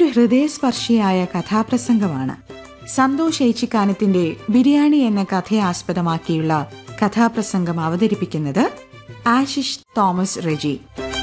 ഹൃദയസ്പർശിയായ കഥാപ്രസംഗമാണ്. സന്തോഷ് ഏച്ചിക്കാനത്തിന്റെ ബിരിയാണി എന്ന കഥയെ ആസ്പദമാക്കിയുള്ള കഥാപ്രസംഗം അവതരിപ്പിക്കുന്നത് ആശിഷ് തോമസ് റെജി.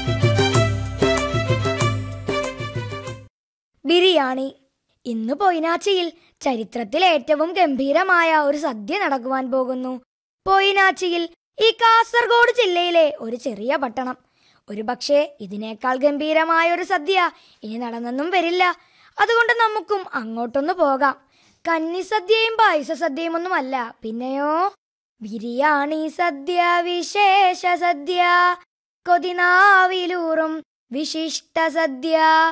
ബിരിയാണി. ഇന്ന് പൊയിനാച്ചിയിൽ ചരിത്രത്തിൽ ഏറ്റവും ഗംഭീരമായ ഒരു സദ്യ നടക്കുവാൻ പോകുന്നു. പൊയിനാച്ചിയിൽ, ഈ കാസർഗോഡ് ജില്ലയിലെ ഒരു ചെറിയ പട്ടണം. ഒരു പക്ഷേ ഇതിനേക്കാൾ ഗംഭീരമായ ഒരു സദ്യ ഇനി നടന്നെന്നും വരില്ല. അതുകൊണ്ട് നമുക്കും അങ്ങോട്ടൊന്ന് പോകാം. കന്നിസദ്യയും പായസ സദ്യയും ഒന്നുമല്ല, പിന്നെയോ ബിരിയാണി സദ്യ, വിശേഷ സദ്യ, കൊതിനാവിലൂറും വിശിഷ്ട സദ്യ.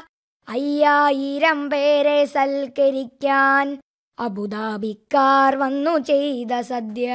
5000 പേരെ സൽക്കരിക്കാൻ അബുദാബിക്കാർ വന്നു ചെയ്ത സദ്യ.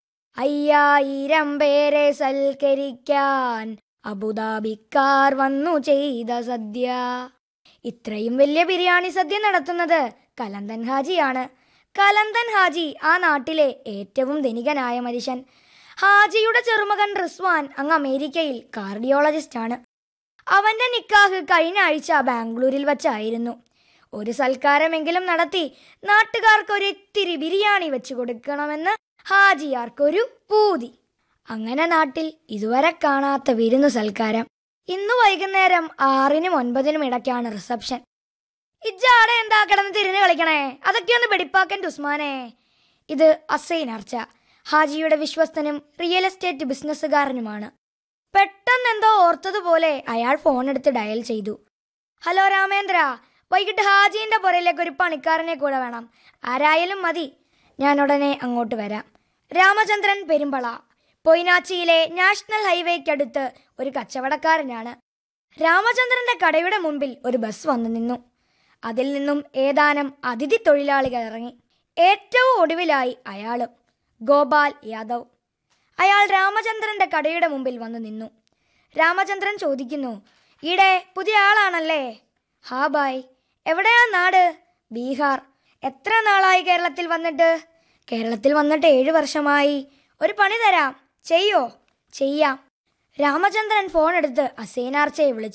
5000 പേരെ സൽക്കരിക്കാൻ അബുദാബിക്കാർ വന്നു ചെയ്ത സദ്യ. ഇത്രയും വലിയ ബിരിയാണി സദ്യ നടത്തുന്നത് കലന്തൻ ഹാജിയാണ്. കലന്തൻ ഹാജി ആ നാട്ടിലെ ഏറ്റവും ധനികനായ മനുഷ്യൻ. ഹാജിയുടെ ചെറുമകൻ റിസ്വാൻ അങ്ങ് അമേരിക്കയിൽ കാർഡിയോളജിസ്റ്റ് ആണ്. അവന്റെ നിക്കാഹ് കഴിഞ്ഞ ആഴ്ച ബാംഗ്ലൂരിൽ വച്ചായിരുന്നു. ഒരു സൽക്കാരമെങ്കിലും നടത്തി നാട്ടുകാർക്കൊരു ഇത്തിരി ബിരിയാണി വെച്ചു കൊടുക്കണമെന്ന് ഹാജിയാർക്കൊരു പൂതി. അങ്ങനെ നാട്ടിൽ ഇതുവരെ കാണാത്ത വിരുന്നു സൽക്കാരം. ഇന്നു വൈകുന്നേരം 6-നും 9-നും ഇടയ്ക്കാണ് റിസപ്ഷൻ. ഇജ്ജാടെ എന്താ കിടന്ന് തിരിഞ്ഞു കളിക്കണേ? അതൊക്കെയൊന്ന് വെടിപ്പാക്കൻ ഉസ്മാനെ. ഇത് അസൈൻ അർച്ച, ഹാജിയുടെ വിശ്വസ്തനും റിയൽ എസ്റ്റേറ്റ് ബിസിനസ്സുകാരനുമാണ്. പെട്ടെന്ന് എന്തോ ഓർത്തതുപോലെ അയാൾ ഫോൺ എടുത്ത് ഡയൽ ചെയ്തു. ഹലോ രാമേന്ദ്ര, വൈകിട്ട് ഹാജിന്റെ പുറയിലേക്ക് ഒരു പണിക്കാരനെ കൂടെ വേണം. ആരായാലും മതി, ഞാൻ ഉടനെ അങ്ങോട്ട് വരാം. രാമചന്ദ്രൻ പെരുമ്പള, പൊയിനാച്ചിയിലെ നാഷണൽ ഹൈവേക്കടുത്ത് ഒരു കച്ചവടക്കാരനാണ്. രാമചന്ദ്രന്റെ കടയുടെ മുമ്പിൽ ഒരു ബസ് വന്നു നിന്നു. അതിൽ നിന്നും ഏതാനും അതിഥി തൊഴിലാളികൾ ഇറങ്ങി. ഏറ്റവും ഒടുവിലായി അയാളും, ഗോപാൽ യാദവ്. അയാൾ രാമചന്ദ്രന്റെ കടയുടെ മുമ്പിൽ വന്നു നിന്നു. രാമചന്ദ്രൻ ചോദിക്കുന്നു, ഈടെ പുതിയ ആളാണല്ലേ? ഹാ ബായ്. എവിടെയാ നാട്? ബീഹാർ. എത്ര നാളായി കേരളത്തിൽ വന്നിട്ട്? കേരളത്തിൽ വന്നിട്ട് 7 വർഷമായി. ഒരു പണി തരാം, ചെയ്യോ? ചെയ്യാം. രാമചന്ദ്രൻ ഫോൺ എടുത്ത് അസൈനാർച്ചയെ വിളിച്ചു.